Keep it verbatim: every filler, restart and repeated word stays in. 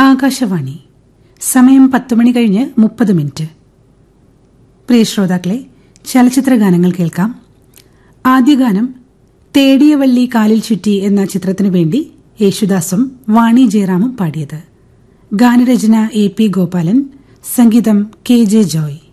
ആകാശവാണി. സമയം പത്ത് മണി കഴിഞ്ഞ് മുപ്പത് മിനിറ്റ്. പ്രിയ ശ്രോതാക്കളെ, ചലച്ചിത്ര ഗാനങ്ങൾ കേൾക്കാം. ആദ്യ ഗാനം തേടിയ വള്ളി കാലിൽ ചുറ്റി എന്ന ചിത്രത്തിനു വേണ്ടി യേശുദാസും വാണി ജയറാമും പാടിയത്. ഗാനരചന എ പി ഗോപാലൻ, സംഗീതം കെ ജെ ജോയ്.